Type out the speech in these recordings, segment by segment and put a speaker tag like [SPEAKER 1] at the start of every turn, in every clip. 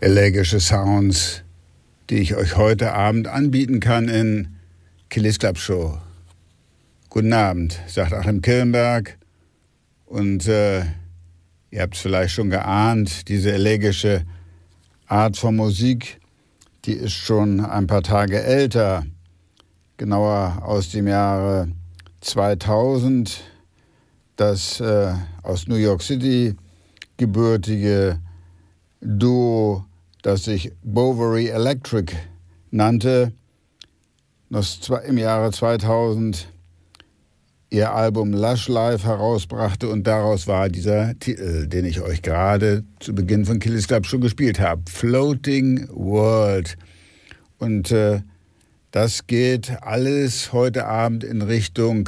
[SPEAKER 1] elegische Sounds, die ich euch heute Abend anbieten kann in Killis Club Show. Guten Abend, sagt Achim Killenberg. Und ihr habt es vielleicht schon geahnt, diese elegische Art von Musik, die ist schon ein paar Tage älter, genauer aus dem Jahre 2000. Das aus New York City gebürtige Duo, das sich Bovary Electric nannte, das im Jahre 2000 ihr Album Lush Life herausbrachte und daraus war dieser Titel, den ich euch gerade zu Beginn von Killis Club schon gespielt habe, Floating World. Und das geht alles heute Abend in Richtung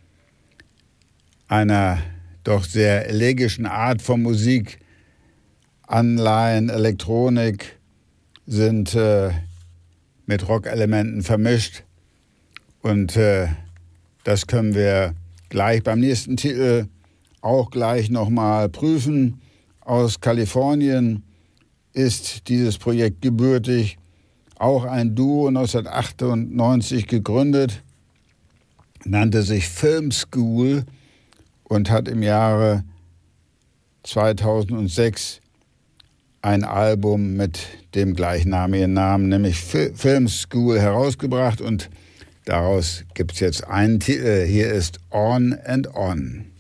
[SPEAKER 1] einer doch sehr elegischen Art von Musik. Anleihen, Elektronik sind mit Rockelementen vermischt und das können wir gleich beim nächsten Titel auch gleich nochmal prüfen. Aus Kalifornien ist dieses Projekt gebürtig, auch ein Duo 1998 gegründet, nannte sich Film School und hat im Jahre 2006 ein Album mit dem gleichnamigen Namen, nämlich Film School, herausgebracht und daraus gibt es jetzt einen Titel. Hier ist On and On.